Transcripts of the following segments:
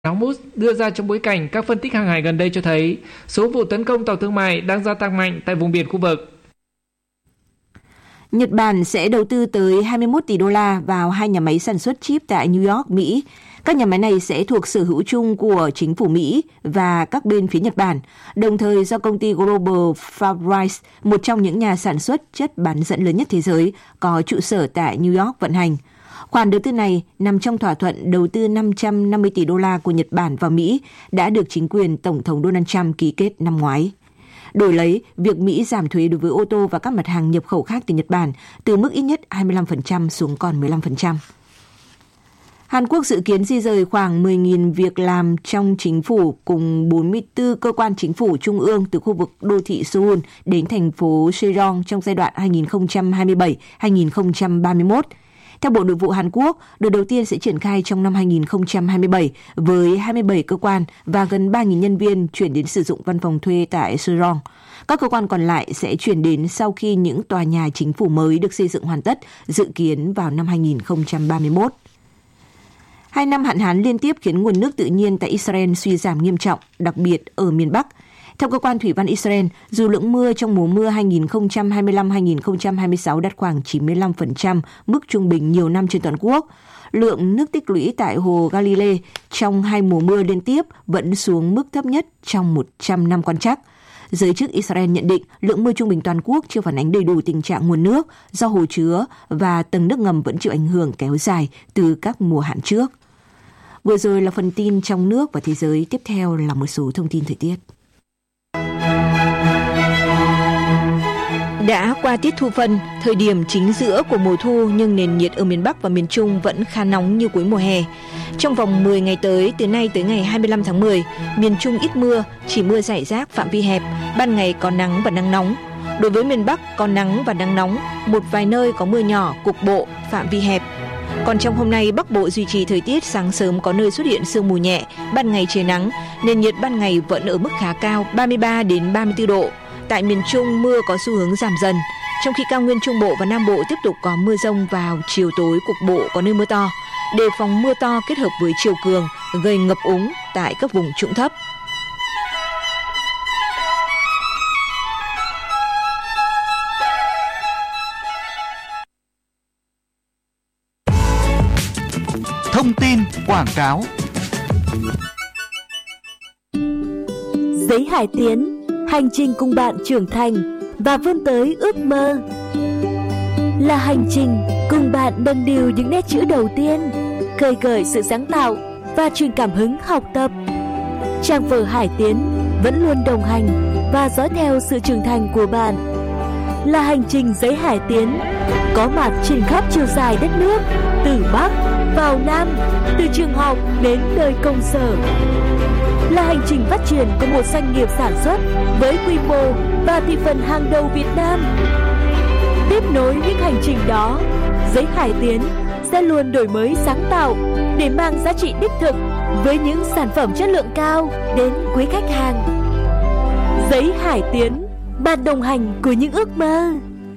Moody đưa ra trong bối cảnh các phân tích hàng hải gần đây cho thấy số vụ tấn công tàu thương mại đang gia tăng mạnh tại vùng biển khu vực. Nhật Bản sẽ đầu tư tới 21 tỷ đô la vào 2 nhà máy sản xuất chip tại New York, Mỹ. Các nhà máy này sẽ thuộc sở hữu chung của chính phủ Mỹ và các bên phía Nhật Bản, đồng thời do công ty Global Foundries, một trong những nhà sản xuất chất bán dẫn lớn nhất thế giới, có trụ sở tại New York vận hành. Khoản đầu tư này nằm trong thỏa thuận đầu tư 550 tỷ đô la của Nhật Bản vào Mỹ đã được chính quyền Tổng thống Donald Trump ký kết năm ngoái. Đổi lấy, việc Mỹ giảm thuế đối với ô tô và các mặt hàng nhập khẩu khác từ Nhật Bản từ mức ít nhất 25% xuống còn 15%. Hàn Quốc dự kiến di dời khoảng 10.000 việc làm trong chính phủ cùng 44 cơ quan chính phủ trung ương từ khu vực đô thị Seoul đến thành phố Sejong trong giai đoạn 2027-2031. Theo Bộ Nội vụ Hàn Quốc, đợt đầu tiên sẽ triển khai trong năm 2027 với 27 cơ quan và gần 3.000 nhân viên chuyển đến sử dụng văn phòng thuê tại Sejong. Các cơ quan còn lại sẽ chuyển đến sau khi những tòa nhà chính phủ mới được xây dựng hoàn tất, dự kiến vào năm 2031. 2 năm hạn hán liên tiếp khiến nguồn nước tự nhiên tại Israel suy giảm nghiêm trọng, đặc biệt ở miền Bắc. Theo cơ quan thủy văn Israel, dù lượng mưa trong mùa mưa 2025-2026 đạt khoảng 95% mức trung bình nhiều năm trên toàn quốc, lượng nước tích lũy tại hồ Galilee trong 2 mùa mưa liên tiếp vẫn xuống mức thấp nhất trong 100 năm quan trắc. Giới chức Israel nhận định lượng mưa trung bình toàn quốc chưa phản ánh đầy đủ tình trạng nguồn nước do hồ chứa và tầng nước ngầm vẫn chịu ảnh hưởng kéo dài từ các mùa hạn trước. Vừa rồi là phần tin trong nước và thế giới, tiếp theo là một số thông tin thời tiết. Đã qua tiết thu phân, thời điểm chính giữa của mùa thu nhưng nền nhiệt ở miền Bắc và miền Trung vẫn khá nóng như cuối mùa hè. Trong vòng 10 ngày tới, từ nay tới ngày 25 tháng 10, miền Trung ít mưa, chỉ mưa rải rác phạm vi hẹp, ban ngày có nắng và nắng nóng. Đối với miền Bắc có nắng và nắng nóng, một vài nơi có mưa nhỏ, cục bộ, phạm vi hẹp. Còn trong hôm nay, Bắc Bộ duy trì thời tiết sáng sớm có nơi xuất hiện sương mù nhẹ, ban ngày trời nắng, nền nhiệt ban ngày vẫn ở mức khá cao, 33 đến 34 độ. Tại miền Trung, mưa có xu hướng giảm dần, trong khi cao nguyên Trung Bộ và Nam Bộ tiếp tục có mưa rông vào chiều tối, cục bộ có nơi mưa to. Đề phòng mưa to kết hợp với chiều cường gây ngập úng tại các vùng trũng thấp. Thông tin quảng cáo. Giấy Hải Tiến, hành trình cùng bạn trưởng thành và vươn tới ước mơ. Là hành trình cùng bạn nâng niu những nét chữ đầu tiên, khơi gợi sự sáng tạo và truyền cảm hứng học tập. Trang vở Hải Tiến vẫn luôn đồng hành và dõi theo sự trưởng thành của bạn. Là hành trình Giấy Hải Tiến, có mặt trên khắp chiều dài đất nước, từ Bắc vào Nam, từ trường học đến nơi công sở. Là hành trình phát triển của một doanh nghiệp sản xuất với quy mô và thị phần hàng đầu Việt Nam. Tiếp nối những hành trình đó, Giấy Hải Tiến sẽ luôn đổi mới sáng tạo để mang giá trị đích thực với những sản phẩm chất lượng cao đến quý khách hàng. Giấy Hải Tiến, bạn đồng hành của những ước mơ.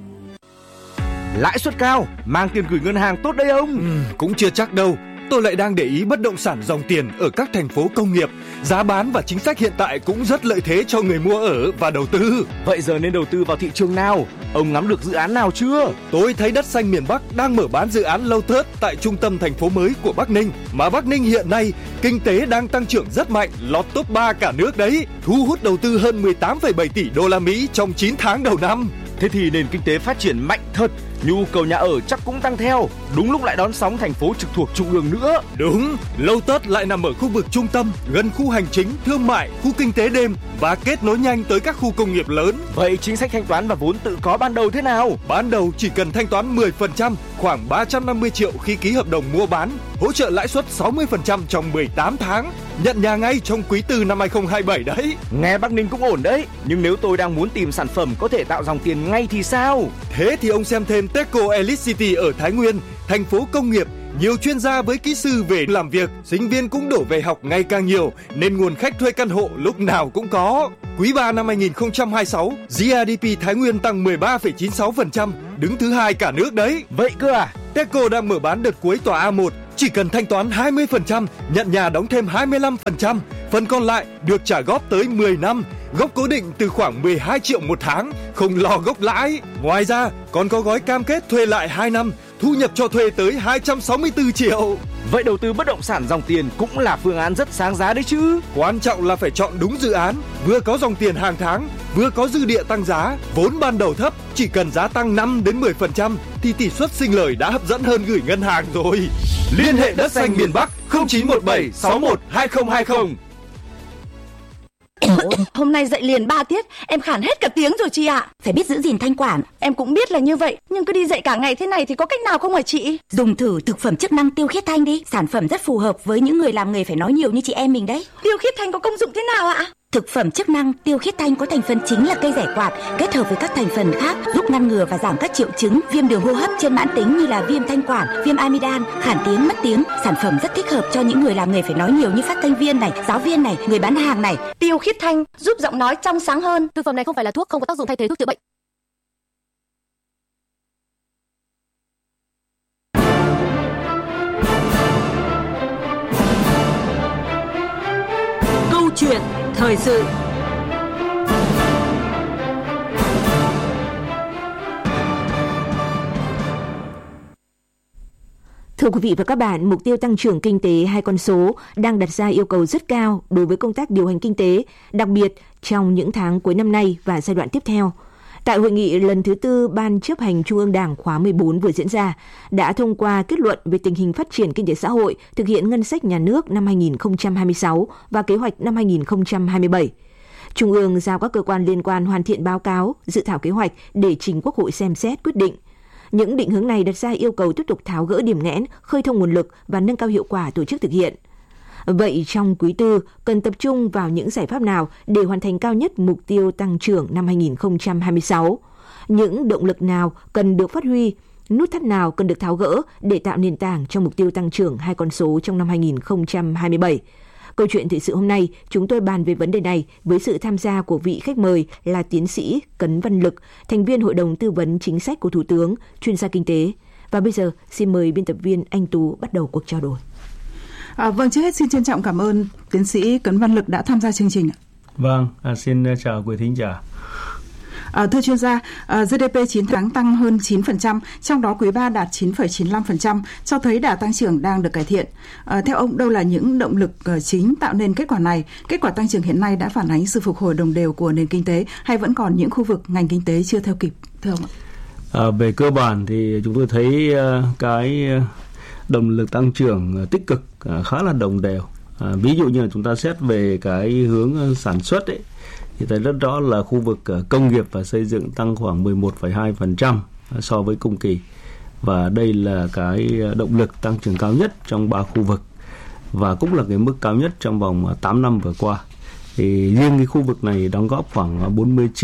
Lãi suất cao, mang tiền gửi ngân hàng tốt đấy ông. Cũng chưa chắc đâu. Tôi lại đang để ý bất động sản dòng tiền ở các thành phố công nghiệp. Giá bán và chính sách hiện tại cũng rất lợi thế cho người mua ở và đầu tư. Vậy giờ nên đầu tư vào thị trường nào? Ông nắm được dự án nào chưa? Tôi thấy Đất Xanh miền Bắc đang mở bán dự án Lotus tại trung tâm thành phố mới của Bắc Ninh. Mà Bắc Ninh hiện nay, kinh tế đang tăng trưởng rất mạnh, lọt top 3 cả nước đấy. Thu hút đầu tư hơn 18,7 tỷ đô la Mỹ trong 9 tháng đầu năm. Thế thì nền kinh tế phát triển mạnh thật, nhu cầu nhà ở chắc cũng tăng theo. Đúng lúc lại đón sóng thành phố trực thuộc trung ương nữa. Đúng, Lotus lại nằm ở khu vực trung tâm, gần khu hành chính, thương mại, khu kinh tế đêm và kết nối nhanh tới các khu công nghiệp lớn. Vậy chính sách thanh toán và vốn tự có ban đầu thế nào? Ban đầu chỉ cần thanh toán 10%, khoảng 350 triệu khi ký hợp đồng mua bán, hỗ trợ lãi suất 60% trong 18 tháng. Nhận nhà ngay trong quý 4 năm 2027 đấy. Nghe Bắc Ninh cũng ổn đấy. Nhưng nếu tôi đang muốn tìm sản phẩm có thể tạo dòng tiền ngay thì sao? Thế thì ông xem thêm Techco Elite City ở Thái Nguyên, thành phố công nghiệp. Nhiều chuyên gia với kỹ sư về làm việc, sinh viên cũng đổ về học ngày càng nhiều, nên nguồn khách thuê căn hộ lúc nào cũng có. Quý 3 năm 2026, GDP Thái Nguyên tăng 13,96%, đứng thứ 2 cả nước đấy. Vậy cơ à? Techco đang mở bán đợt cuối tòa A1, chỉ cần thanh toán 20%, nhận nhà đóng thêm 25%, phần còn lại được trả góp tới 10 năm, gốc cố định từ khoảng 12 triệu một tháng, không lo gốc lãi. Ngoài ra, còn có gói cam kết thuê lại 2 năm, thu nhập cho thuê tới 264 triệu. Vậy đầu tư bất động sản dòng tiền cũng là phương án rất sáng giá đấy chứ. Quan trọng là phải chọn đúng dự án, vừa có dòng tiền hàng tháng, vừa có dư địa tăng giá, vốn ban đầu thấp, chỉ cần giá tăng 5-10% thì tỷ suất sinh lời đã hấp dẫn hơn gửi ngân hàng rồi. Liên hệ Đất Xanh miền Bắc 0917 61 2020. Hôm nay dậy liền 3 tiết, em khản hết cả tiếng rồi chị ạ. Phải biết giữ gìn thanh quản. Em cũng biết là như vậy, nhưng cứ đi dậy cả ngày thế này thì có cách nào không hả chị? Dùng thử thực phẩm chức năng Tiêu Khiết Thanh đi. Sản phẩm rất phù hợp với những người làm nghề phải nói nhiều như chị em mình đấy. Tiêu Khiết Thanh có công dụng thế nào ạ? Thực phẩm chức năng Tiêu Khiết Thanh có thành phần chính là cây rẻ quạt, kết hợp với các thành phần khác giúp ngăn ngừa và giảm các triệu chứng viêm đường hô hấp trên mãn tính như là viêm thanh quản, viêm amidan, khản tiếng, mất tiếng. Sản phẩm rất thích hợp cho những người làm nghề phải nói nhiều như phát thanh viên này, giáo viên này, người bán hàng này. Tiêu Khiết Thanh giúp giọng nói trong sáng hơn. Thực phẩm này không phải là thuốc, không có tác dụng thay thế thuốc chữa bệnh. Câu chuyện thời sự. Thưa quý vị và các bạn, mục tiêu tăng trưởng kinh tế hai con số đang đặt ra yêu cầu rất cao đối với công tác điều hành kinh tế, đặc biệt trong những tháng cuối năm nay và giai đoạn tiếp theo. Tại hội nghị lần thứ 4 Ban chấp hành Trung ương Đảng khóa 14 vừa diễn ra, đã thông qua kết luận về tình hình phát triển kinh tế xã hội, thực hiện ngân sách nhà nước năm 2026 và kế hoạch năm 2027. Trung ương giao các cơ quan liên quan hoàn thiện báo cáo, dự thảo kế hoạch để trình Quốc hội xem xét quyết định. Những định hướng này đặt ra yêu cầu tiếp tục tháo gỡ điểm nghẽn, khơi thông nguồn lực và nâng cao hiệu quả tổ chức thực hiện. Vậy trong quý tư, cần tập trung vào những giải pháp nào để hoàn thành cao nhất mục tiêu tăng trưởng năm 2026? Những động lực nào cần được phát huy? Nút thắt nào cần được tháo gỡ để tạo nền tảng cho mục tiêu tăng trưởng hai con số trong năm 2027? Câu chuyện thời sự hôm nay, chúng tôi bàn về vấn đề này với sự tham gia của vị khách mời là tiến sĩ Cấn Văn Lực, thành viên Hội đồng Tư vấn Chính sách của Thủ tướng, chuyên gia kinh tế. Và bây giờ, xin mời biên tập viên Anh Tú bắt đầu cuộc trao đổi. Vâng, trước hết xin trân trọng cảm ơn tiến sĩ Cấn Văn Lực đã tham gia chương trình. Vâng, xin chào quý thính giả. Thưa chuyên gia, GDP 9 tháng tăng hơn 9%, trong đó quý 3 đạt 9,95%, cho thấy đà tăng trưởng đang được cải thiện. Theo ông, đâu là những động lực chính tạo nên kết quả này? Kết quả tăng trưởng hiện nay đã phản ánh sự phục hồi đồng đều của nền kinh tế hay vẫn còn những khu vực ngành kinh tế chưa theo kịp, thưa ông ạ? Về cơ bản thì chúng tôi thấy cái động lực tăng trưởng tích cực khá là đồng đều. Ví dụ như là chúng ta xét về cái hướng sản xuất ấy, thì thấy rất rõ là khu vực công nghiệp và xây dựng tăng khoảng 11,2% so với cùng kỳ. Và đây là cái động lực tăng trưởng cao nhất trong 3 khu vực và cũng là cái mức cao nhất trong vòng 8 năm vừa qua. Thì riêng cái khu vực này đóng góp khoảng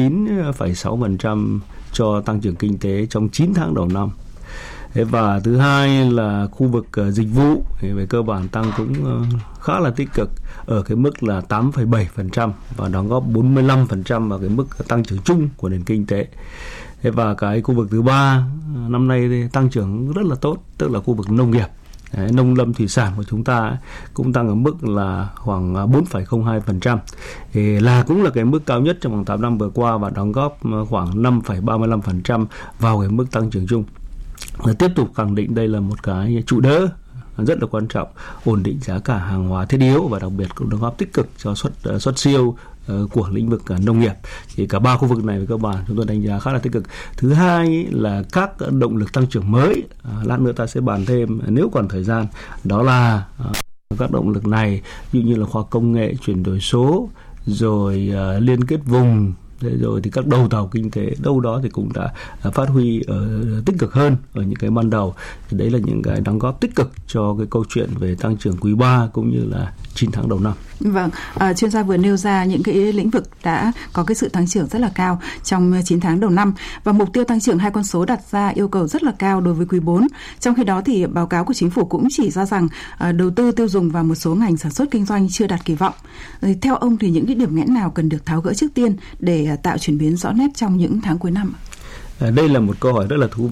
49,6% cho tăng trưởng kinh tế trong 9 tháng đầu năm. Và thứ hai là khu vực dịch vụ thì về cơ bản tăng cũng khá là tích cực ở cái mức là 8,7% và đóng góp 45% vào cái mức tăng trưởng chung của nền kinh tế. Và cái khu vực thứ ba năm nay thì tăng trưởng rất là tốt, tức là khu vực nông nghiệp. Nông lâm thủy sản của chúng ta cũng tăng ở mức là khoảng 4,02%, thì cũng là cái mức cao nhất trong vòng 8 năm vừa qua và đóng góp khoảng 5,35% vào cái mức tăng trưởng chung. Tiếp tục khẳng định đây là một cái trụ đỡ rất là quan trọng, ổn định giá cả hàng hóa thiết yếu và đặc biệt cũng đóng góp tích cực cho xuất siêu của lĩnh vực nông nghiệp. Thì cả 3 khu vực này về cơ bản chúng tôi đánh giá khá là tích cực. Thứ hai là các động lực tăng trưởng mới, lát nữa ta sẽ bàn thêm nếu còn thời gian, đó là các động lực này ví dụ như là khoa công nghệ, chuyển đổi số, rồi liên kết vùng, rồi thì các đầu tàu kinh tế đâu đó thì cũng đã phát huy tích cực hơn ở những cái ban đầu. Thì đấy là những cái đóng góp tích cực cho cái câu chuyện về tăng trưởng quý 3 cũng như là 9 tháng đầu năm. Vâng, chuyên gia vừa nêu ra những cái lĩnh vực đã có cái sự tăng trưởng rất là cao trong 9 tháng đầu năm và mục tiêu tăng trưởng hai con số đặt ra yêu cầu rất là cao đối với quý 4. Trong khi đó thì báo cáo của chính phủ cũng chỉ ra rằng đầu tư tiêu dùng vào một số ngành sản xuất kinh doanh chưa đạt kỳ vọng. Theo ông thì những cái điểm nghẽn nào cần được tháo gỡ trước tiên để tạo chuyển biến rõ nét trong những tháng cuối năm? Đây là một câu hỏi rất là thú vị,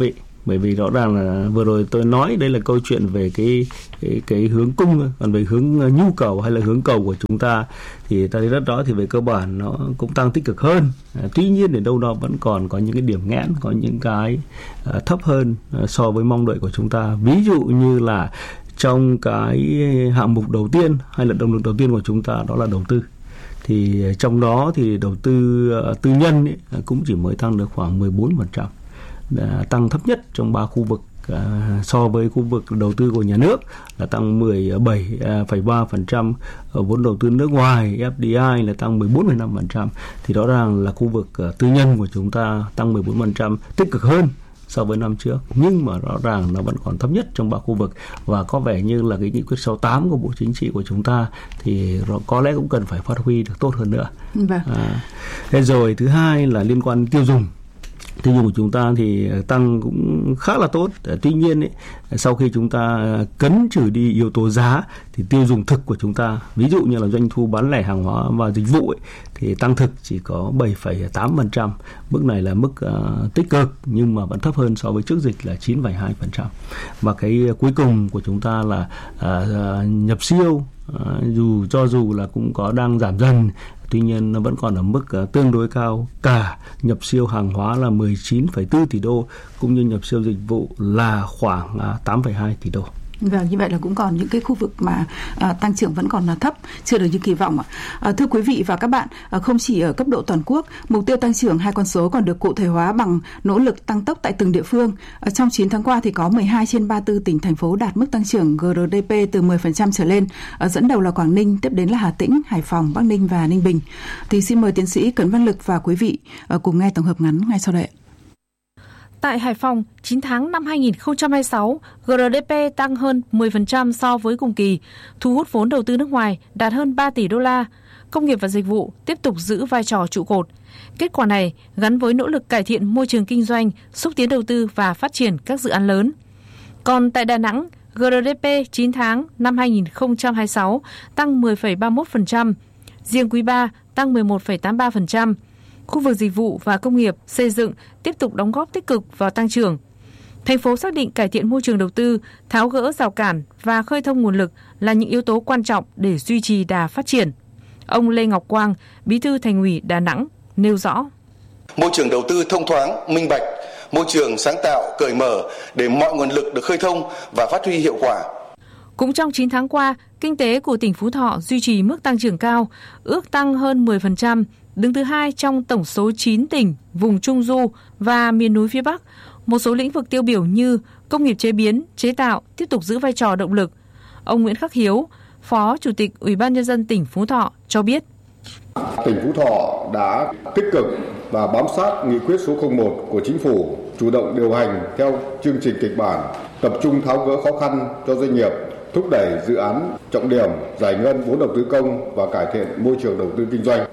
Bởi vì rõ ràng là vừa rồi tôi nói đây là câu chuyện về cái hướng cung, còn về hướng nhu cầu hay là hướng cầu của chúng ta thì ta thấy rất rõ thì về cơ bản nó cũng tăng tích cực hơn. Tuy nhiên thì đâu đó vẫn còn có những cái điểm nghẽn, có những cái thấp hơn so với mong đợi của chúng ta. Ví dụ như là trong cái hạng mục đầu tiên hay là động lực đầu tiên của chúng ta đó là đầu tư. Thì trong đó thì đầu tư tư nhân ấy, cũng chỉ mới tăng được khoảng 14%, tăng thấp nhất trong 3 khu vực so với khu vực đầu tư của nhà nước là tăng 17,3%, vốn đầu tư nước ngoài FDI là tăng 14,5%. Thì rõ ràng là khu vực tư nhân của chúng ta tăng 14%, tích cực hơn so với năm trước, nhưng mà rõ ràng nó vẫn còn thấp nhất trong 3 khu vực, và có vẻ như là cái nghị quyết 68 của Bộ Chính trị của chúng ta thì có lẽ cũng cần phải phát huy được tốt hơn nữa. Vâng. Thế rồi thứ hai là liên quan tiêu dùng. Tiêu dùng của chúng ta thì tăng cũng khá là tốt. Tuy nhiên ấy, sau khi chúng ta cấn trừ đi yếu tố giá thì tiêu dùng thực của chúng ta, ví dụ như là doanh thu bán lẻ hàng hóa và dịch vụ ấy, thì tăng thực chỉ có 7,8%. Mức này là mức tích cực nhưng mà vẫn thấp hơn so với trước dịch là 9,2%. Và cái cuối cùng của chúng ta là nhập siêu, dù là cũng có đang giảm dần, tuy nhiên nó vẫn còn ở mức tương đối cao. Cả nhập siêu hàng hóa là 19,4 tỷ đô cũng như nhập siêu dịch vụ là khoảng 8,2 tỷ đô. Vâng, như vậy là cũng còn những cái khu vực mà tăng trưởng vẫn còn là thấp, chưa được như kỳ vọng ạ. Thưa quý vị và các bạn, không chỉ ở cấp độ toàn quốc, mục tiêu tăng trưởng hai con số còn được cụ thể hóa bằng nỗ lực tăng tốc tại từng địa phương. Trong 9 tháng qua thì có 12 trên 34 tỉnh thành phố đạt mức tăng trưởng GRDP từ 10% trở lên. Dẫn đầu là Quảng Ninh, tiếp đến là Hà Tĩnh, Hải Phòng, Bắc Ninh và Ninh Bình. Thì xin mời tiến sĩ Cấn Văn Lực và quý vị cùng nghe tổng hợp ngắn ngay sau đây. Tại Hải Phòng, 9 tháng năm 2026, GRDP tăng hơn 10% so với cùng kỳ, thu hút vốn đầu tư nước ngoài đạt hơn 3 tỷ đô la. Công nghiệp và dịch vụ tiếp tục giữ vai trò trụ cột. Kết quả này gắn với nỗ lực cải thiện môi trường kinh doanh, xúc tiến đầu tư và phát triển các dự án lớn. Còn tại Đà Nẵng, GRDP 9 tháng năm 2026 tăng 10,31%, riêng quý 3 tăng 11,83%. Khu vực dịch vụ và công nghiệp, xây dựng tiếp tục đóng góp tích cực vào tăng trưởng. Thành phố xác định cải thiện môi trường đầu tư, tháo gỡ rào cản và khơi thông nguồn lực là những yếu tố quan trọng để duy trì đà phát triển. Ông Lê Ngọc Quang, Bí thư Thành ủy Đà Nẵng nêu rõ: Môi trường đầu tư thông thoáng, minh bạch, môi trường sáng tạo, cởi mở để mọi nguồn lực được khơi thông và phát huy hiệu quả. Cũng trong 9 tháng qua, kinh tế của tỉnh Phú Thọ duy trì mức tăng trưởng cao, ước tăng hơn 10%, đứng thứ 2 trong tổng số 9 tỉnh, vùng Trung Du và miền núi phía Bắc. Một số lĩnh vực tiêu biểu như công nghiệp chế biến, chế tạo tiếp tục giữ vai trò động lực. Ông Nguyễn Khắc Hiếu, Phó Chủ tịch Ủy ban Nhân dân tỉnh Phú Thọ cho biết: Tỉnh Phú Thọ đã tích cực và bám sát nghị quyết số 01 của Chính phủ, chủ động điều hành theo chương trình kịch bản, tập trung tháo gỡ khó khăn cho doanh nghiệp, thúc đẩy dự án trọng điểm, giải ngân vốn đầu tư công và cải thiện môi trường đầu tư kinh doanh.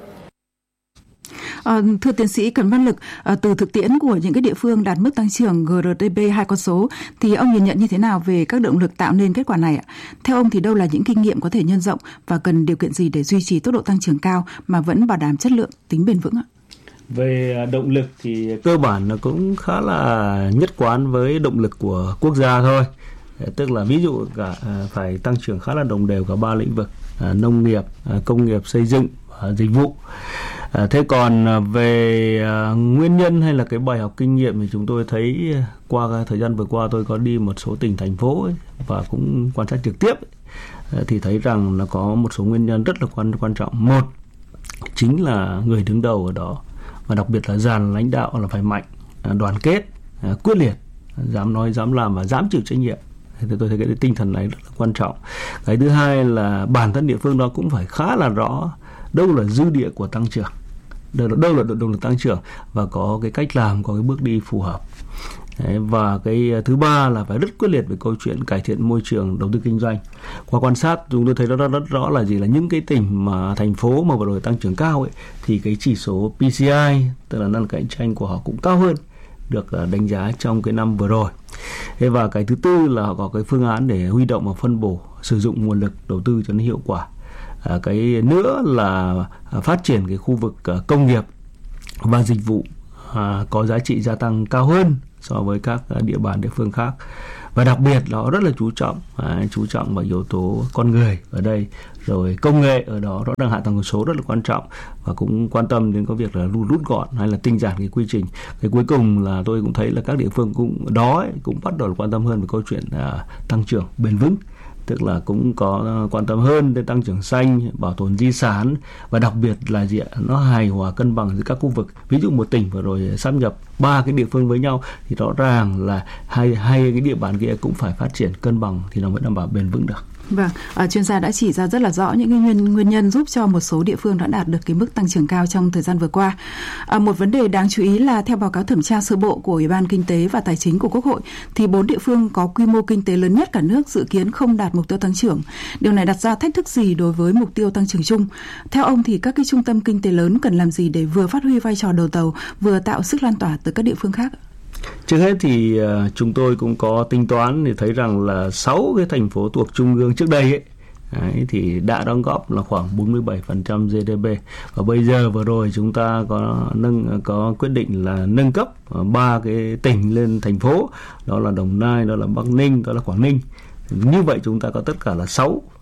Thưa tiến sĩ Cấn Văn Lực, từ thực tiễn của những cái địa phương đạt mức tăng trưởng GRDP hai con số thì ông nhìn nhận như thế nào về các động lực tạo nên kết quả này ạ? Theo ông thì đâu là những kinh nghiệm có thể nhân rộng và cần điều kiện gì để duy trì tốc độ tăng trưởng cao mà vẫn bảo đảm chất lượng, tính bền vững ạ? Về động lực thì cơ bản nó cũng khá là nhất quán với động lực của quốc gia thôi. Tức là ví dụ phải tăng trưởng khá là đồng đều cả 3 lĩnh vực: nông nghiệp, công nghiệp, xây dựng, dịch vụ. Thế còn về nguyên nhân hay là cái bài học kinh nghiệm thì chúng tôi thấy qua thời gian vừa qua tôi có đi một số tỉnh thành phố ấy, và cũng quan sát trực tiếp ấy, thì thấy rằng là có một số nguyên nhân rất là quan trọng. Một chính là người đứng đầu ở đó, và đặc biệt là dàn lãnh đạo là phải mạnh, đoàn kết, quyết liệt, dám nói, dám làm và dám chịu trách nhiệm. Thì tôi thấy cái tinh thần này rất là quan trọng. Cái thứ hai là bản thân địa phương đó cũng phải khá là rõ đâu là dư địa của tăng trưởng, đâu là động lực tăng trưởng, và có cái cách làm, có cái bước đi phù hợp. Đấy, và cái thứ ba là phải rất quyết liệt về câu chuyện cải thiện môi trường đầu tư kinh doanh. Qua quan sát chúng tôi thấy rất rõ là gì, là những cái tỉnh mà thành phố mà vừa rồi tăng trưởng cao ấy, thì cái chỉ số PCI, tức là năng lực cạnh tranh của họ cũng cao hơn, được đánh giá trong cái năm vừa rồi. Thế và cái thứ tư là họ có cái phương án để huy động và phân bổ sử dụng nguồn lực đầu tư cho nó hiệu quả. Cái nữa là phát triển cái khu vực công nghiệp và dịch vụ có giá trị gia tăng cao hơn so với các địa bàn địa phương khác. Và đặc biệt nó rất là chú trọng vào yếu tố con người ở đây, rồi công nghệ ở đó, rõ ràng hạ tầng số rất là quan trọng, và cũng quan tâm đến cái việc là rút gọn hay là tinh giản cái quy trình. Cái cuối cùng là tôi cũng thấy là các địa phương cũng bắt đầu quan tâm hơn về câu chuyện tăng trưởng bền vững, tức là cũng có quan tâm hơn đến tăng trưởng xanh, bảo tồn di sản, và đặc biệt là nó hài hòa cân bằng giữa các khu vực. Ví dụ một tỉnh vừa rồi sáp nhập 3 cái địa phương với nhau thì rõ ràng là hai cái địa bàn kia cũng phải phát triển cân bằng thì nó mới đảm bảo bền vững được. Vâng, chuyên gia đã chỉ ra rất là rõ những cái nguyên nhân giúp cho một số địa phương đã đạt được cái mức tăng trưởng cao trong thời gian vừa qua. Một vấn đề đáng chú ý là theo báo cáo thẩm tra sơ bộ của Ủy ban Kinh tế và Tài chính của Quốc hội thì 4 địa phương có quy mô kinh tế lớn nhất cả nước dự kiến không đạt mục tiêu tăng trưởng. Điều này đặt ra thách thức gì đối với mục tiêu tăng trưởng chung? Theo ông thì các cái trung tâm kinh tế lớn cần làm gì để vừa phát huy vai trò đầu tàu, vừa tạo sức lan tỏa tới các địa phương khác? Trước hết thì chúng tôi cũng có tính toán để thấy rằng là 6 cái thành phố thuộc trung ương trước đây thì đã đóng góp là khoảng 47% GDP, và bây giờ vừa rồi chúng ta có quyết định là nâng cấp 3 cái tỉnh lên thành phố, đó là Đồng Nai, đó là Bắc Ninh, đó là Quảng Ninh. Như vậy chúng ta có tất cả là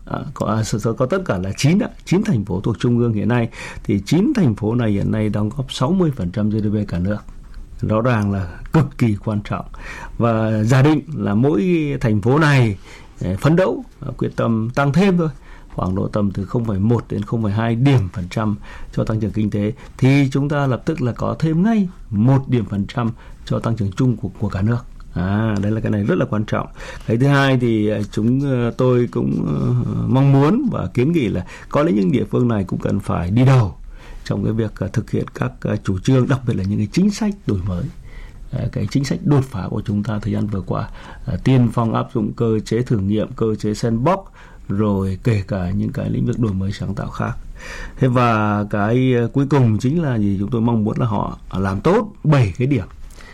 có tất cả là 9 thành phố thuộc trung ương hiện nay, thì 9 thành phố này hiện nay đóng góp 60% GDP cả nước. Rõ ràng là cực kỳ quan trọng, và giả định là mỗi thành phố này phấn đấu quyết tâm tăng thêm thôi, khoảng độ tầm từ 0,1 đến 0,2 điểm phần trăm cho tăng trưởng kinh tế, thì chúng ta lập tức là có thêm ngay 1 điểm phần trăm cho tăng trưởng chung của cả nước. Đấy là cái này rất là quan trọng. Cái thứ hai thì tôi cũng mong muốn và kiến nghị là có lẽ những địa phương này cũng cần phải đi đầu trong cái việc thực hiện các chủ trương, đặc biệt là những cái chính sách đổi mới, cái chính sách đột phá của chúng ta thời gian vừa qua, tiên phong áp dụng cơ chế thử nghiệm, cơ chế sandbox, rồi kể cả những cái lĩnh vực đổi mới sáng tạo khác. Thế và cái cuối cùng chính là gì? Chúng tôi mong muốn là họ làm tốt 7 cái điểm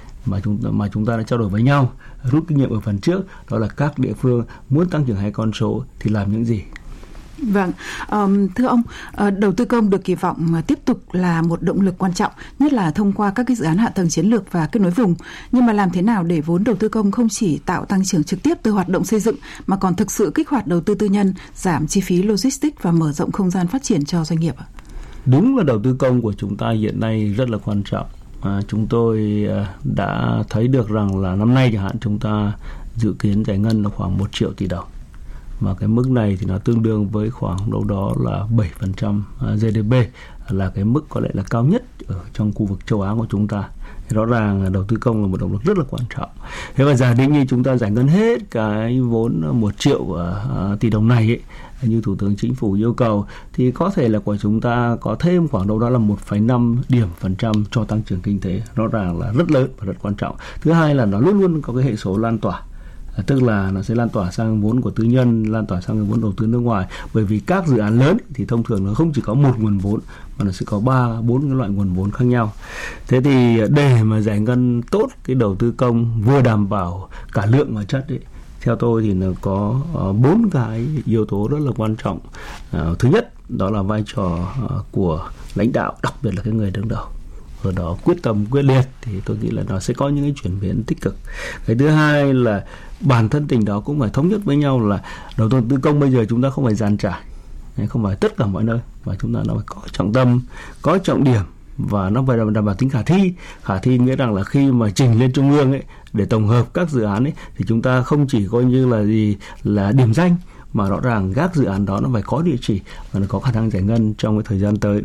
mà chúng ta đã trao đổi với nhau, rút kinh nghiệm ở phần trước, đó là các địa phương muốn tăng trưởng 2 con số thì làm những gì. Vâng, thưa ông, đầu tư công được kỳ vọng tiếp tục là một động lực quan trọng, nhất là thông qua các cái dự án hạ tầng chiến lược và kết nối vùng. Nhưng mà làm thế nào để vốn đầu tư công không chỉ tạo tăng trưởng trực tiếp từ hoạt động xây dựng mà còn thực sự kích hoạt đầu tư tư nhân, giảm chi phí logistics và mở rộng không gian phát triển cho doanh nghiệp ạ? Đúng là đầu tư công của chúng ta hiện nay rất là quan trọng. Chúng tôi đã thấy được rằng là năm nay chẳng hạn chúng ta dự kiến giải ngân là khoảng 1 triệu tỷ đồng. Mà cái mức này thì nó tương đương với khoảng đâu đó là 7% GDP, là cái mức có lẽ là cao nhất ở trong khu vực châu Á của chúng ta. Rõ ràng là đầu tư công là một động lực rất là quan trọng. Thế và giả định như chúng ta giải ngân hết cái vốn 1 triệu tỷ đồng này ấy, như Thủ tướng Chính phủ yêu cầu, thì có thể là của chúng ta có thêm khoảng đâu đó là 1,5 điểm phần trăm cho tăng trưởng kinh tế. Rõ ràng là rất lớn và rất quan trọng. Thứ hai là nó luôn luôn có cái hệ số lan tỏa. Tức là nó sẽ lan tỏa sang vốn của tư nhân, lan tỏa sang vốn đầu tư nước ngoài. Bởi vì các dự án lớn thì thông thường nó không chỉ có một nguồn vốn, mà nó sẽ có 3-4 cái loại nguồn vốn khác nhau. Thế thì để mà giải ngân tốt cái đầu tư công vừa đảm bảo cả lượng và chất ấy, theo tôi thì nó có 4 cái yếu tố rất là quan trọng. Thứ nhất đó là vai trò của lãnh đạo, đặc biệt là cái người đứng đầu. Ở đó quyết tâm quyết liệt thì tôi nghĩ là nó sẽ có những cái chuyển biến tích cực. Cái thứ hai là bản thân tỉnh đó cũng phải thống nhất với nhau là đầu tư công bây giờ chúng ta không phải dàn trải, không phải tất cả mọi nơi, mà chúng ta nó phải có trọng tâm, có trọng điểm, và nó phải đảm bảo tính khả thi. Khả thi nghĩa rằng là khi mà trình lên trung ương ấy để tổng hợp các dự án ấy, thì chúng ta không chỉ coi như là điểm danh, mà rõ ràng các dự án đó nó phải có địa chỉ và nó có khả năng giải ngân trong cái thời gian tới.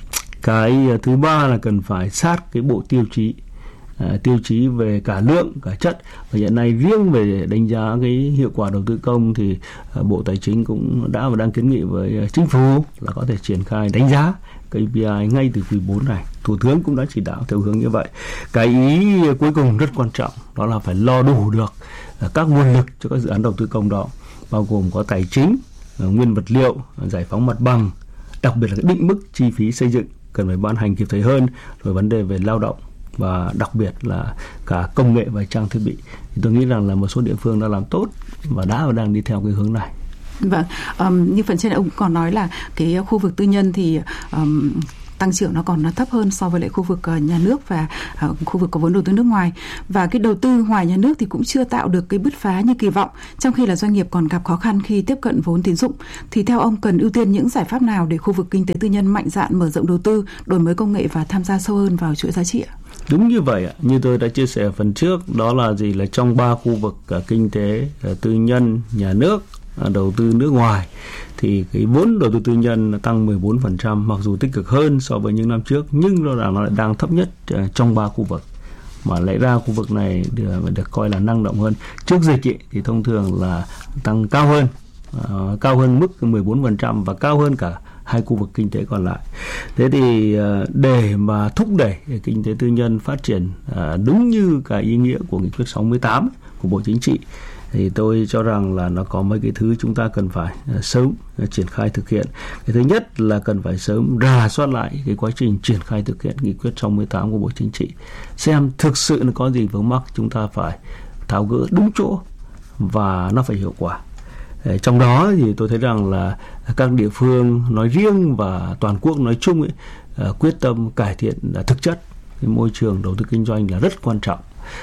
Cái thứ ba là cần phải sát cái bộ tiêu chí về cả lượng cả chất, và hiện nay riêng về đánh giá cái hiệu quả đầu tư công thì Bộ Tài chính cũng đã và đang kiến nghị với Chính phủ là có thể triển khai đánh giá KPI ngay từ quý 4 này. Thủ tướng cũng đã chỉ đạo theo hướng như vậy. Cái ý cuối cùng rất quan trọng đó là phải lo đủ được các nguồn lực cho các dự án đầu tư công đó, bao gồm có tài chính, nguyên vật liệu, giải phóng mặt bằng, đặc biệt là cái định mức chi phí xây dựng cần phải ban hành kịp thời hơn, rồi vấn đề về lao động và đặc biệt là cả công nghệ và trang thiết bị. Thì tôi nghĩ rằng là một số địa phương đã làm tốt và đã và đang đi theo cái hướng này. Vâng, như phần trên ông còn nói là cái khu vực tư nhân thì tăng trưởng nó còn thấp hơn so với lại khu vực nhà nước và khu vực có vốn đầu tư nước ngoài. Và cái đầu tư ngoài nhà nước thì cũng chưa tạo được cái bứt phá như kỳ vọng, trong khi là doanh nghiệp còn gặp khó khăn khi tiếp cận vốn tín dụng. Thì theo ông cần ưu tiên những giải pháp nào để khu vực kinh tế tư nhân mạnh dạn mở rộng đầu tư, đổi mới công nghệ và tham gia sâu hơn vào chuỗi giá trị ạ? Đúng như vậy ạ. Như tôi đã chia sẻ ở phần trước, đó là là trong 3 khu vực kinh tế tư nhân, nhà nước, đầu tư nước ngoài, thì cái vốn đầu tư tư nhân tăng 14%, mặc dù tích cực hơn so với những năm trước, nhưng nó lại đang thấp nhất trong 3 khu vực. Mà lẽ ra khu vực này được coi là năng động hơn. Trước dịch thì thông thường là tăng cao hơn mức 14% và cao hơn cả 2 khu vực kinh tế còn lại. Thế thì để mà thúc đẩy kinh tế tư nhân phát triển đúng như cái ý nghĩa của nghị quyết 68 của Bộ Chính trị, thì tôi cho rằng là nó có mấy cái thứ chúng ta cần phải sớm triển khai thực hiện. Cái thứ nhất là cần phải sớm rà soát lại cái quá trình triển khai thực hiện nghị quyết 68 của Bộ Chính trị, xem thực sự nó có gì vướng mắc, chúng ta phải tháo gỡ đúng chỗ và nó phải hiệu quả. Trong đó thì tôi thấy rằng là các địa phương nói riêng và toàn quốc nói chung quyết tâm cải thiện thực chất cái môi trường đầu tư kinh doanh là rất quan trọng,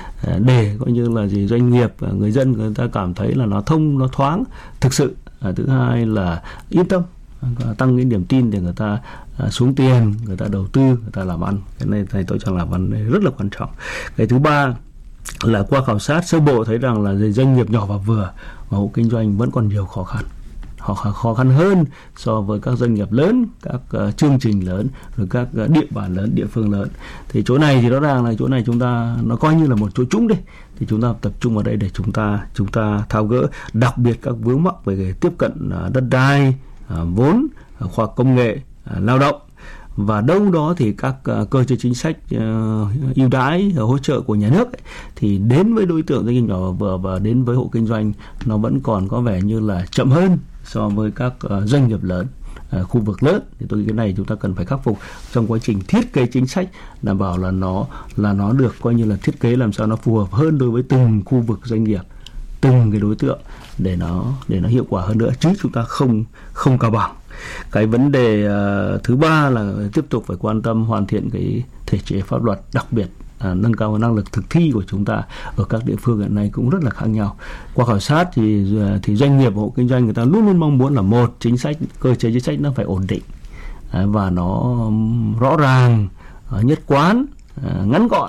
để coi như là doanh nghiệp, người dân người ta cảm thấy là nó thông, nó thoáng thực sự. Thứ hai là yên tâm, tăng cái niềm tin để người ta xuống tiền, người ta đầu tư, người ta làm ăn. Cái này tôi cho là vấn đề rất là quan trọng. Cái thứ ba là qua khảo sát sơ bộ thấy rằng là doanh nghiệp nhỏ và vừa và hộ kinh doanh vẫn còn nhiều khó khăn. Họ khó khăn hơn so với các doanh nghiệp lớn, các chương trình lớn, rồi các địa bàn lớn, địa phương lớn. Thì chỗ này thì rõ ràng là chỗ này chúng ta nó coi như là một chỗ trũng đi, thì chúng ta tập trung vào đây để chúng ta tháo gỡ, đặc biệt các vướng mắc về tiếp cận đất đai, vốn, khoa học công nghệ, lao động. Và đâu đó thì các cơ chế chính sách ưu đãi, hỗ trợ của nhà nước thì đến với đối tượng doanh nghiệp nhỏ và vừa và đến với hộ kinh doanh nó vẫn còn có vẻ như là chậm hơn so với các doanh nghiệp lớn, khu vực lớn. Thì tôi nghĩ cái này chúng ta cần phải khắc phục trong quá trình thiết kế chính sách, đảm bảo là nó được coi như là thiết kế làm sao nó phù hợp hơn đối với từng khu vực doanh nghiệp, từng cái đối tượng để nó hiệu quả hơn nữa, chứ chúng ta không cao bằng. Cái vấn đề thứ ba là tiếp tục phải quan tâm hoàn thiện cái thể chế pháp luật, đặc biệt nâng cao năng lực thực thi của chúng ta ở các địa phương hiện nay cũng rất là khác nhau. Qua khảo sát thì doanh nghiệp và hộ kinh doanh người ta luôn luôn mong muốn là một, chính sách, cơ chế chính sách nó phải ổn định và nó rõ ràng, nhất quán, ngắn gọn,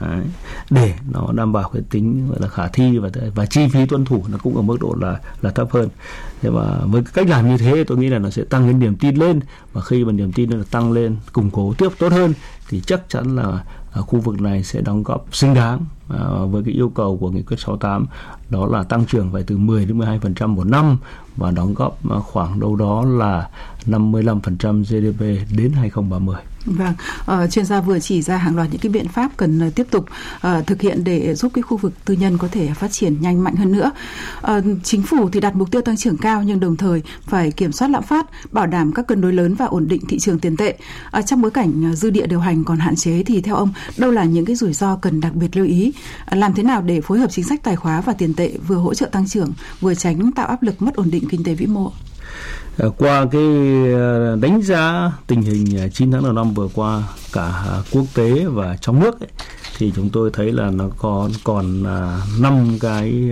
để nó đảm bảo cái tính gọi là khả thi và chi phí tuân thủ nó cũng ở mức độ là thấp hơn. Thế mà với cách làm như thế tôi nghĩ là nó sẽ tăng cái niềm tin lên, và khi mà niềm tin nó tăng lên, củng cố tiếp tốt hơn thì chắc chắn là khu vực này sẽ đóng góp xứng đáng với cái yêu cầu của nghị quyết 68, đó là tăng trưởng phải từ 10 đến 12% một năm và đóng góp khoảng đâu đó là 55% GDP đến 2030. Vâng, chuyên gia vừa chỉ ra hàng loạt những cái biện pháp cần tiếp tục thực hiện để giúp cái khu vực tư nhân có thể phát triển nhanh mạnh hơn nữa. Chính phủ thì đặt mục tiêu tăng trưởng cao nhưng đồng thời phải kiểm soát lạm phát, bảo đảm các cân đối lớn và ổn định thị trường tiền tệ. Trong bối cảnh dư địa điều hành còn hạn chế thì theo ông đâu là những cái rủi ro cần đặc biệt lưu ý? Làm thế nào để phối hợp chính sách tài khóa và tiền tệ vừa hỗ trợ tăng trưởng vừa tránh tạo áp lực mất ổn định kinh tế vĩ mô? Qua cái đánh giá tình hình 9 tháng đầu năm vừa qua cả quốc tế và trong nước thì chúng tôi thấy là nó còn 5 cái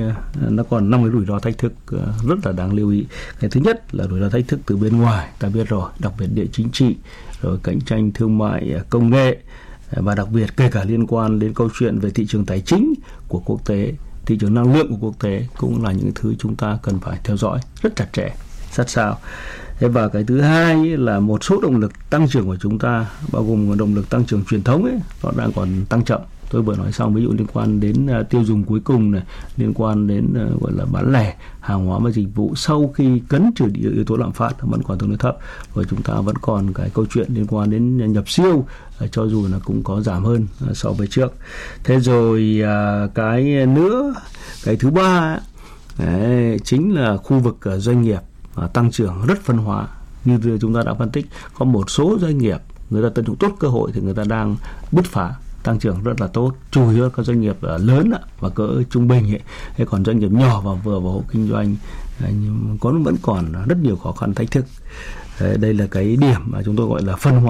rủi ro thách thức rất là đáng lưu ý. Cái thứ nhất là rủi ro thách thức từ bên ngoài, ta biết rồi, đặc biệt địa chính trị, rồi cạnh tranh thương mại, công nghệ, và đặc biệt kể cả liên quan đến câu chuyện về thị trường tài chính của quốc tế, thị trường năng lượng của quốc tế cũng là những thứ chúng ta cần phải theo dõi rất chặt chẽ, sát sao. Và cái thứ hai là một số động lực tăng trưởng của chúng ta, bao gồm động lực tăng trưởng truyền thống nó đang còn tăng chậm. Tôi vừa nói xong, ví dụ liên quan đến tiêu dùng cuối cùng này, liên quan đến gọi là bán lẻ hàng hóa và dịch vụ sau khi cấn trừ yếu tố lạm phát vẫn còn tương đối thấp, và chúng ta vẫn còn cái câu chuyện liên quan đến nhập siêu, cho dù là cũng có giảm hơn so với trước. Thế rồi cái thứ ba chính là khu vực doanh nghiệp tăng trưởng rất phân hóa. Như chúng ta đã phân tích, có một số doanh nghiệp người ta tận dụng tốt cơ hội thì người ta đang bứt phá tăng trưởng rất là tốt, chủ yếu các doanh nghiệp lớn và cỡ trung bình ấy. Còn doanh nghiệp nhỏ và vừa và hộ kinh doanh vẫn còn rất nhiều khó khăn thách thức. Đây là cái điểm mà chúng tôi gọi là phân hóa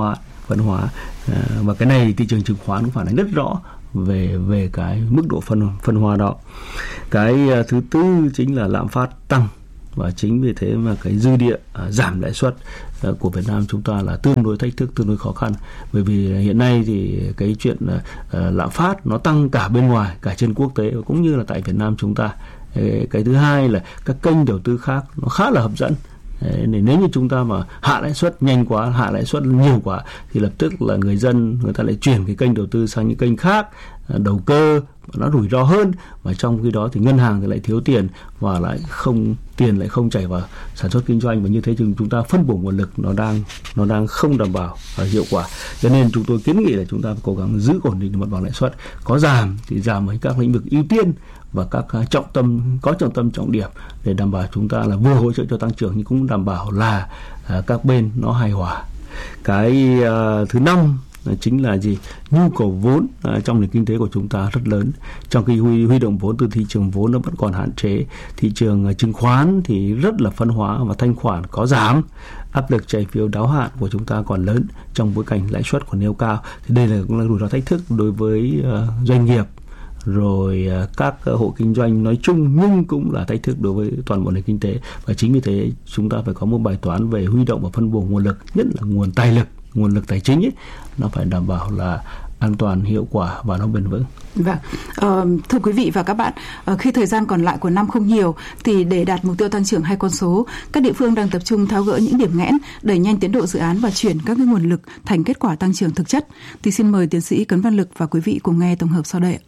phân hóa. Và cái này thị trường chứng khoán cũng phản ánh rất rõ về cái mức độ phân hóa đó. Cái thứ tư chính là lạm phát tăng, và chính vì thế mà cái dư địa giảm lãi suất của Việt Nam chúng ta là tương đối thách thức, tương đối khó khăn, bởi vì hiện nay thì cái chuyện lạm phát nó tăng cả bên ngoài, cả trên quốc tế cũng như là tại Việt Nam chúng ta. Cái thứ hai là các kênh đầu tư khác nó khá là hấp dẫn. Nếu như chúng ta mà hạ lãi suất nhanh quá, hạ lãi suất nhiều quá thì lập tức là người ta lại chuyển cái kênh đầu tư sang những kênh khác, đầu cơ nó rủi ro hơn, và trong khi đó thì ngân hàng thì lại thiếu tiền và tiền lại không chảy vào sản xuất kinh doanh, và như thế chúng ta phân bổ nguồn lực nó đang không đảm bảo hiệu quả. Cho nên chúng tôi kiến nghị là chúng ta phải cố gắng giữ ổn định mặt bằng lãi suất, có giảm thì giảm ở các lĩnh vực ưu tiên và các trọng tâm trọng điểm để đảm bảo chúng ta là vừa hỗ trợ cho tăng trưởng nhưng cũng đảm bảo là các bên nó hài hòa. Cái thứ năm chính là nhu cầu vốn trong nền kinh tế của chúng ta rất lớn, trong khi huy động vốn từ thị trường vốn nó vẫn còn hạn chế. Thị trường chứng khoán thì rất là phân hóa và thanh khoản có giảm, áp lực trái phiếu đáo hạn của chúng ta còn lớn trong bối cảnh lãi suất còn nêu cao. Thì đây cũng là rủi ro thách thức đối với doanh nghiệp, rồi các hộ kinh doanh nói chung, nhưng cũng là thách thức đối với toàn bộ nền kinh tế. Và chính vì thế chúng ta phải có một bài toán về huy động và phân bổ nguồn lực, nhất là nguồn lực tài chính ấy, nó phải đảm bảo là an toàn, hiệu quả và nó bền vững. Vâng, thưa quý vị và các bạn, khi thời gian còn lại của năm không nhiều thì để đạt mục tiêu tăng trưởng 2 con số, các địa phương đang tập trung tháo gỡ những điểm nghẽn, đẩy nhanh tiến độ dự án và chuyển các cái nguồn lực thành kết quả tăng trưởng thực chất. Thì xin mời tiến sĩ Cấn Văn Lực và quý vị cùng nghe tổng hợp sau đây.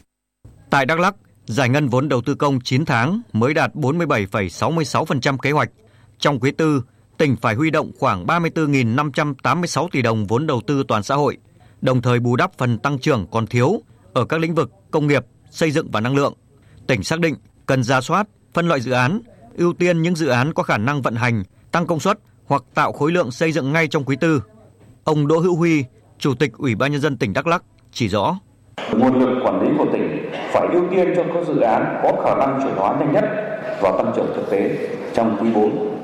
Tại Đắk Lắk, giải ngân vốn đầu tư công 9 tháng mới đạt 47,66% kế hoạch. Trong quý 4, tỉnh phải huy động khoảng 34.586 tỷ đồng vốn đầu tư toàn xã hội, đồng thời bù đắp phần tăng trưởng còn thiếu ở các lĩnh vực công nghiệp, xây dựng và năng lượng. Tỉnh xác định cần rà soát, phân loại dự án, ưu tiên những dự án có khả năng vận hành, tăng công suất hoặc tạo khối lượng xây dựng ngay trong quý 4. Ông Đỗ Hữu Huy, Chủ tịch Ủy ban Nhân dân tỉnh Đắk Lắk chỉ rõ. Nguồn lực quản lý của tỉnh phải ưu tiên cho các dự án có khả năng chuyển hóa nhanh nhất vào tăng trưởng thực tế trong quý 4.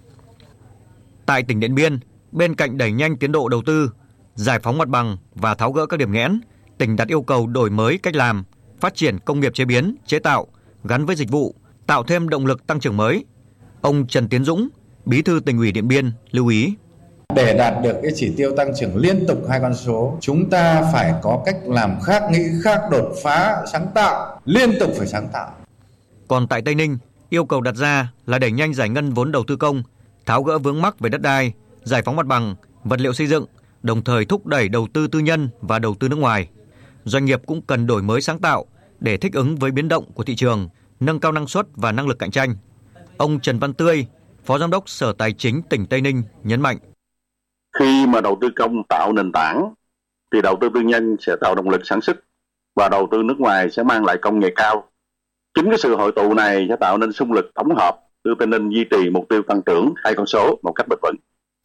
Tại tỉnh Điện Biên, bên cạnh đẩy nhanh tiến độ đầu tư, giải phóng mặt bằng và tháo gỡ các điểm nghẽn, tỉnh đặt yêu cầu đổi mới cách làm, phát triển công nghiệp chế biến, chế tạo gắn với dịch vụ, tạo thêm động lực tăng trưởng mới. Ông Trần Tiến Dũng, Bí thư Tỉnh ủy Điện Biên lưu ý. Để đạt được cái chỉ tiêu tăng trưởng liên tục 2 con số, chúng ta phải có cách làm khác, nghĩ khác, đột phá, sáng tạo, liên tục phải sáng tạo. Còn tại Tây Ninh, yêu cầu đặt ra là đẩy nhanh giải ngân vốn đầu tư công, tháo gỡ vướng mắc về đất đai, giải phóng mặt bằng, vật liệu xây dựng, đồng thời thúc đẩy đầu tư tư nhân và đầu tư nước ngoài. Doanh nghiệp cũng cần đổi mới sáng tạo để thích ứng với biến động của thị trường, nâng cao năng suất và năng lực cạnh tranh. Ông Trần Văn Tươi, Phó Giám đốc Sở Tài chính tỉnh Tây Ninh nhấn mạnh. Khi mà đầu tư công tạo nền tảng, thì đầu tư tư nhân sẽ tạo động lực sản xuất và đầu tư nước ngoài sẽ mang lại công nghệ cao. Chính cái sự hội tụ này sẽ tạo nên xung lực tổng hợp đưa Tây Ninh duy trì mục tiêu tăng trưởng 2 con số một cách bền vững.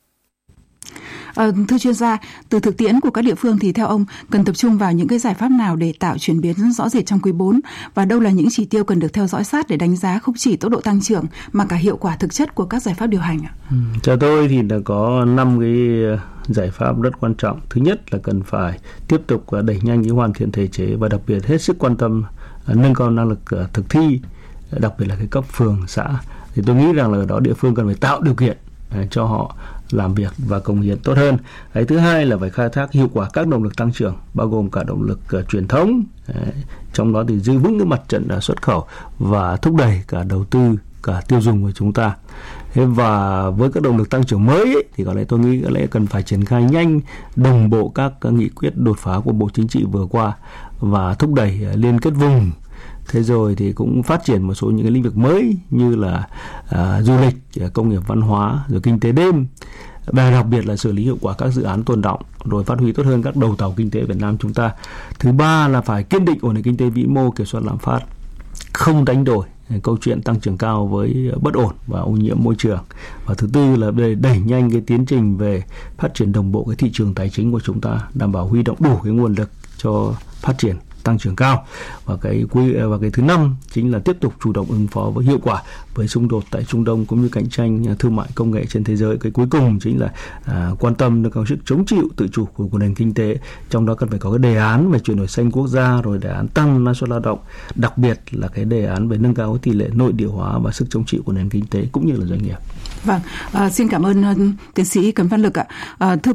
Thưa chuyên gia, từ thực tiễn của các địa phương thì theo ông cần tập trung vào những cái giải pháp nào để tạo chuyển biến rõ rệt trong quý 4 và đâu là những chỉ tiêu cần được theo dõi sát để đánh giá không chỉ tốc độ tăng trưởng mà cả hiệu quả thực chất của các giải pháp điều hành ạ? Theo tôi thì đã có 5 cái giải pháp rất quan trọng. Thứ nhất là cần phải tiếp tục đẩy nhanh cái hoàn thiện thể chế và đặc biệt hết sức quan tâm nâng cao năng lực thực thi, đặc biệt là cái cấp phường, xã. Thì tôi nghĩ rằng là ở đó địa phương cần phải tạo điều kiện cho họ làm việc và cống hiến tốt hơn. Cái thứ hai là phải khai thác hiệu quả các động lực tăng trưởng, bao gồm cả động lực truyền thống, trong đó thì giữ vững cái mặt trận xuất khẩu và thúc đẩy cả đầu tư, cả tiêu dùng của chúng ta. Và với các động lực tăng trưởng mới ấy, thì có lẽ tôi nghĩ có lẽ cần phải triển khai nhanh, đồng bộ các nghị quyết đột phá của Bộ Chính trị vừa qua và thúc đẩy liên kết vùng. Thế rồi thì cũng phát triển một số những cái lĩnh vực mới như là du lịch, công nghiệp văn hóa, rồi kinh tế đêm. Và đặc biệt là xử lý hiệu quả các dự án tồn đọng, rồi phát huy tốt hơn các đầu tàu kinh tế Việt Nam chúng ta. Thứ ba là phải kiên định ổn định kinh tế vĩ mô, kiểm soát lạm phát, không đánh đổi câu chuyện tăng trưởng cao với bất ổn và ô nhiễm môi trường. Và thứ tư là đẩy nhanh cái tiến trình về phát triển đồng bộ cái thị trường tài chính của chúng ta, đảm bảo huy động đủ cái nguồn lực cho phát triển tăng trưởng cao. Và cái thứ 5 chính là tiếp tục chủ động ứng phó với hiệu quả với xung đột tại Trung Đông cũng như cạnh tranh thương mại công nghệ trên thế giới. Cái cuối cùng chính là quan tâm nâng cao sức chống chịu tự chủ của nền kinh tế, trong đó cần phải có cái đề án về chuyển đổi xanh quốc gia, rồi đề án tăng năng suất lao động, đặc biệt là cái đề án về nâng cao tỷ lệ nội địa hóa và sức chống chịu của nền kinh tế cũng như là doanh nghiệp. Vâng, xin cảm ơn tiến sĩ Cấn Văn Lực ạ. Thưa